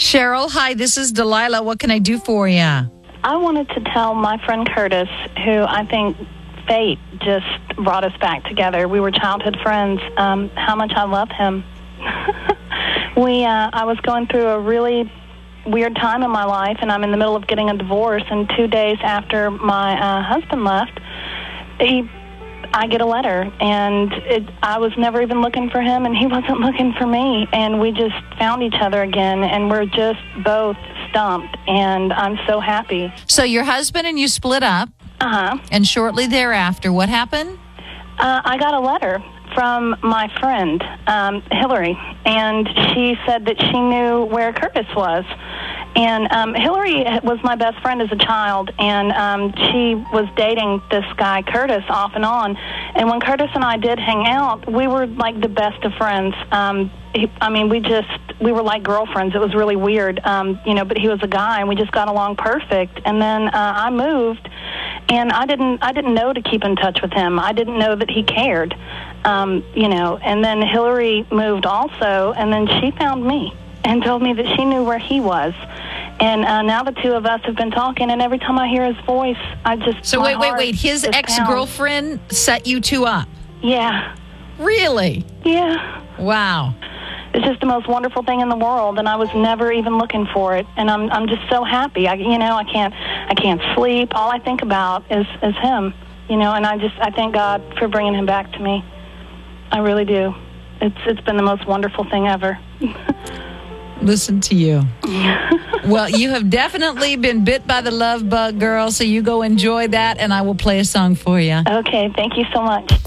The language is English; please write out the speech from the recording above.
Cheryl, hi, this is Delilah. What can I do for you? I wanted to tell my friend Curtis, who I think fate just brought us back together. We were childhood friends, how much I love him. I was going through a really weird time in my life, and I'm in the middle of getting a divorce, and 2 days after my husband left, I get a letter, and I was never even looking for him, and he wasn't looking for me, and we just found each other again, and we're just both stumped, and I'm so happy. So your husband and you split up, and shortly thereafter, what happened? I got a letter from my friend, Hillary, and she said that she knew where Curtis was. And Hillary was my best friend as a child, and she was dating this guy, Curtis, off and on. And when Curtis and I did hang out, we were like the best of friends. We were like girlfriends. It was really weird, but he was a guy, and we just got along perfect. And then I moved, and I didn't know to keep in touch with him. I didn't know that he cared, And then Hillary moved also, and then she found me and told me that she knew where he was. And now the two of us have been talking, and every time I hear his voice, I just... So wait. His ex-girlfriend set you two up? Yeah. Really? Yeah. Wow. It's just the most wonderful thing in the world, and I was never even looking for it. And I'm just so happy. I can't sleep. All I think about is him. And I thank God for bringing him back to me. I really do. It's been the most wonderful thing ever. Listen to you. Well, you have definitely been bit by the love bug, girl, so you go enjoy that, and I will play a song for you. Okay, thank you so much.